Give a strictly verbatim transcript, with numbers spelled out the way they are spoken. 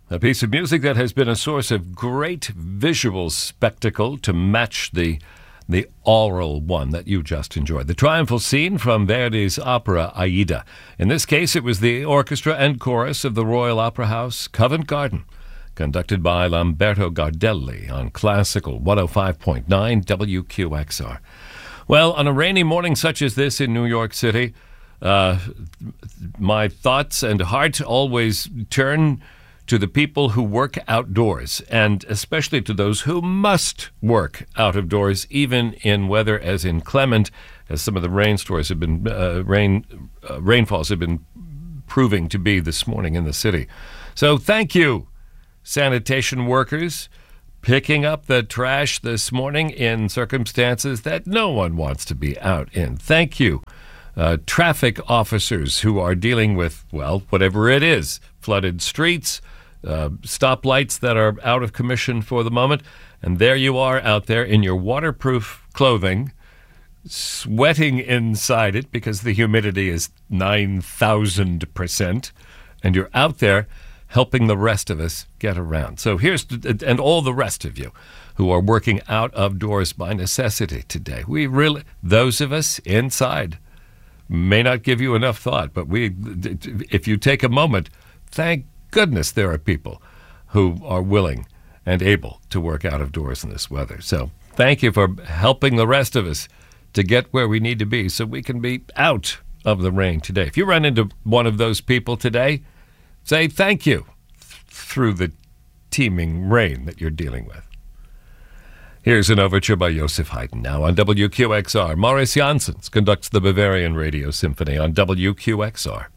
A piece of music that has been a source of great visual spectacle to match the the oral one that you just enjoyed. The triumphal scene from Verdi's opera Aida. In this case, it was the orchestra and chorus of the Royal Opera House, Covent Garden, conducted by Lamberto Gardelli on Classical one oh five point nine W Q X R. Well, on a rainy morning such as this in New York City, uh, my thoughts and heart always turn to the people who work outdoors, and especially to those who must work out of doors, even in weather as inclement as some of the rainstorms have been, uh, rain uh, rainfalls have been proving to be this morning in the city. So thank you, sanitation workers, picking up the trash this morning in circumstances that no one wants to be out in. Thank you, uh, traffic officers who are dealing with, well, whatever it is, flooded streets, Uh, stoplights that are out of commission for the moment, and there you are out there in your waterproof clothing, sweating inside it because the humidity is nine thousand percent, and you're out there helping the rest of us get around. So here's, and all the rest of you who are working out of doors by necessity today. We really, those of us inside, may not give you enough thought, but we, if you take a moment, thank goodness there are people who are willing and able to work out of doors in this weather. So thank you for helping the rest of us to get where we need to be so we can be out of the rain today. If you run into one of those people today, say thank you through the teeming rain that you're dealing with. Here's an overture by Joseph Haydn now on W Q X R. Maurice Janssens conducts the Bavarian Radio Symphony on W Q X R.